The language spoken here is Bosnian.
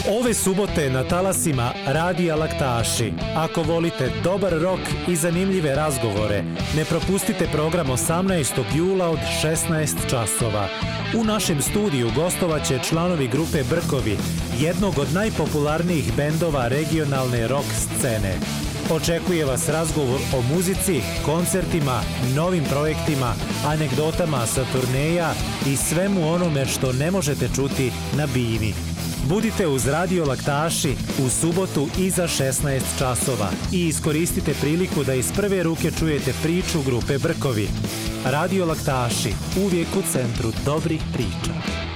Ove subote na talasima Radija Laktaši. Ako volite dobar rok i zanimljive razgovore, ne propustite program 18. jula od 16 časova. U našem studiju gostovaće članovi grupe Brkovi, jednog od najpopularnijih bendova regionalne rock scene. Očekuje vas razgovor o muzici, koncertima, novim projektima, anegdotama sa turneja i svemu onome što ne možete čuti na bini. Budite uz Radio Laktaši u subotu iza 16 časova i iskoristite priliku da iz prve ruke čujete priču grupe Brkovi. Radio Laktaši, uvijek u centru dobrih priča.